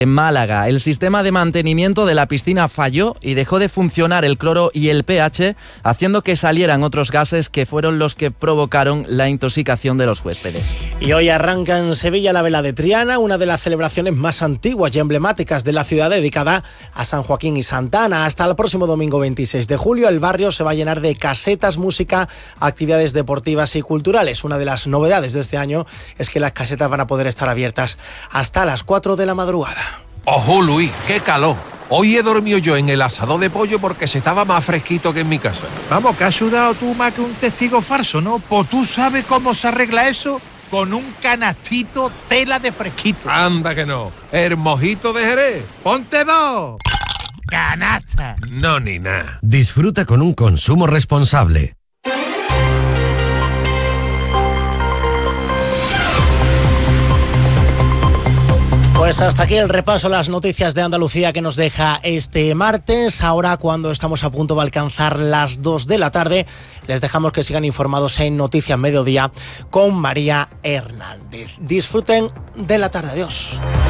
En Málaga, el sistema de mantenimiento de la piscina falló y dejó de funcionar el cloro y el pH, haciendo que salieran otros gases que fueron los que provocaron la intoxicación de los huéspedes. Y hoy arranca en Sevilla la Vela de Triana, una de las celebraciones más antiguas y emblemáticas de la ciudad, dedicada a San Joaquín y Santa Ana. Hasta el próximo domingo 26 de julio, el barrio se va a llenar de casetas, música, actividades deportivas y culturales. Una de las novedades de este año es que las casetas van a poder estar abiertas hasta las 4 de la madrugada. ¡Ojo, Luis! ¡Qué calor! Hoy he dormido yo en el asador de pollo porque se estaba más fresquito que en mi casa. Vamos, que has sudado tú más que un testigo falso, ¿no? Pues tú sabes cómo se arregla eso con un canastito tela de fresquito. Anda que no. El mojito de Jerez. ¡Ponte dos! ¡Canasta! No, ni nada. Disfruta con un consumo responsable. Pues hasta aquí el repaso a las noticias de Andalucía que nos deja este martes. Ahora, cuando estamos a punto de alcanzar las 2 de la tarde, les dejamos que sigan informados en Noticias Mediodía con María Hernández. Disfruten de la tarde. Adiós.